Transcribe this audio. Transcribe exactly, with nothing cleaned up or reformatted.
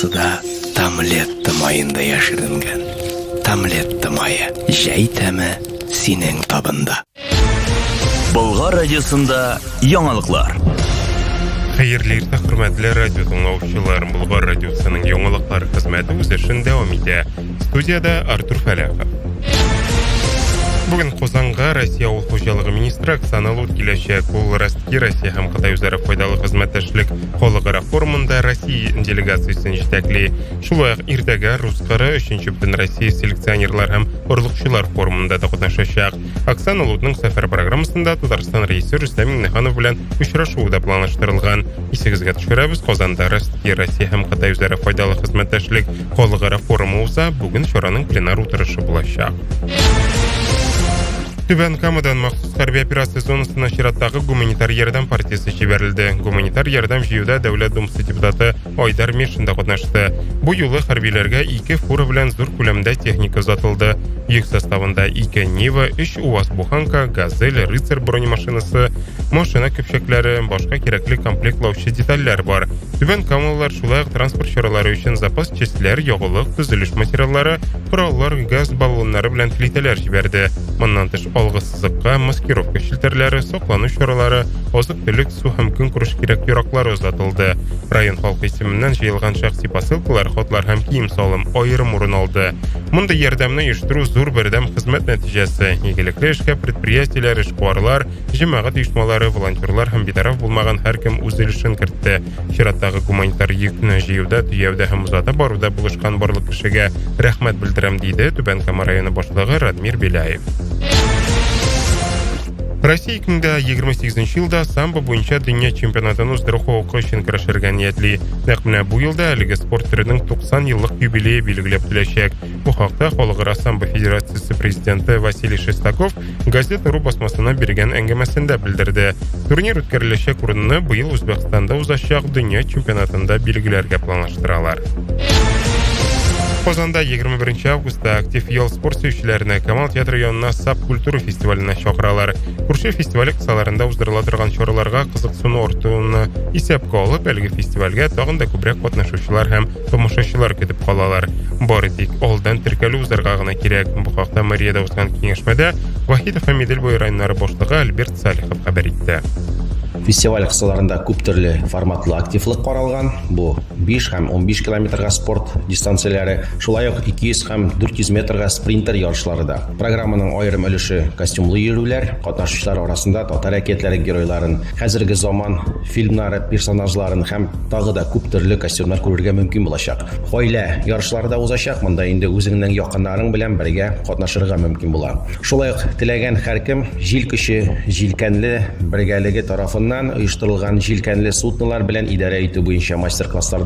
да Тамлетта майында яширенгән. Тамлетта майы җәй тәме синең табында. Болгар радиосында яңалыклар. Хәерле иртә, хөрмәтле радио тыңлаучылар. Болгар радиосының яңалыклар хезмәте үз эшен дәвам итә. Студияда Артур Фәләхов. Бүген Казанга Россия авыл хуҗалыгы министры Оксана Лут киләчәк. Ул Ростки Россия һәм Кытай үзара файдалы хезмәттәшлек халыкара форумында Россия делегациясен җитәкли. Шулай ук иртәгә Рускары өченче бөтен Россия селекционерлар һәм орлыкчылар форумында да катнашачак. Оксана Лутның сәфәр программасында Татарстан рәисе Рөстәм Миңнеханов белән очрашу да планлаштырылган. Исегезгә төшерәбез, Казанда Ростки Россия һәм Кытай үзара файдалы хезмәттәшлек халыкара форумы уза. Бүген чараның пленар утырышы булачак. Түбән Камадан махсус хәрби операция зонасына чираттагы гуманитар ярдәм партиясе җибәрелде. Гуманитар ярдәм җыюда Дәүләт Думасы депутаты Айдар Мешин да катнашты. Бу юлы хәрбиләргә ике фура белән зур күләмдә техника озатылды. Йөк составында ике Нива, өч УАЗ-Буханка, Газель, Рыцарь бронемашинасы, машина көпчәкләре, башка кирәкле комплектлаучы детальләр бар. Түбән Камалылар шулай ук транспорт чаралары өчен запас частьләр, ягулык, төзелеш материаллары, кораллар, газ баллоннары белән плитәләр җибәрде. Моннан тыш алгы сызыкка, маскировка челтәрләре, саклану чаралары, азык-төлек, су һәм көнкүреш кирәк яраклары озатылды. Район халкы исеменнән җыелган шәхси посылкалар, хатлар һәм кием салым аерым урын алды. Монда ярдәмне оештыру зур бердәм хезмәт нәтиҗәсе. Игелекле эшкә предприятиеләр, эшкуарлар, җәмәгать оешмалары, волонтерлар һәм битараф булмаган һәркем үз өлешен кертте. Чираттагы гуманитар йөкне җыюда, төяүдә һәм узата баруда булышкан барлык кешегә рәхмәт белдерәм, диде Түбән Кама районы башлыгы Радмир Беляев. Россия ике мең егерме сигезенче елда самбо буенча дөнья чемпионатын уздыру хокукы өчен көрәшергә ниятли. Нәкъ менә бу елда әлеге спорт төренең туксан еллык юбилее билгеләп үтеләчәк. Бу хакта Халыкара самбо федерациясе президенты Василий Шестаков газета.ру басмасына биргән әңгәмәсендә белдерде. Турнир үткәреләчәк урынны быел Үзбәкстанда узачак дөнья чемпионатында билгеләргә планлаштыралар. Казанда егерме беренче августта актив ел спорт сөючеләренә Камал театры янына САП культура фестиваленә чакыралар. Күрше фестиваль кысаларында уздырыла торган чараларга кызыксыну артуын исәпкә алып, әлеге фестивальгә тагын да күбрәк катнашучылар һәм тамашачылар көтеп калалар. Бары тик алдан теркәлү узарга гына кирәк. Бу хакта мэриядә узган киңәшмәдә Вахитов һәм Идел-буе районнары башлыгы Альберт Салихов хәбәр итте. Фестиваль кысаларында күп төрле форматлы активлык каралган. Бу биш һәм он биш километрга спорт дистанцияләре, шулай ук ике йөз һәм дүрт йөз метрга спринтер ярышлары да. Программаның аерым өлеше костюмлы йөрүләр, катнашучылар арасында татар әкиятләре геройларын, хәзерге заман фильмнары персонажларын һәм тагы да күп төрле костюмнар күрергә мөмкин булачак. Гаилә ярышлары да узачак, монда инде үзеңнең якыннарың белән бергә катнашырга мөмкин була. Шулай ук теләгән һәркем җил көче, җилкәнле бергәлеге тарафыннан оештырылган җилкәнле суднолар белән идарә итү буенча мастер-класслар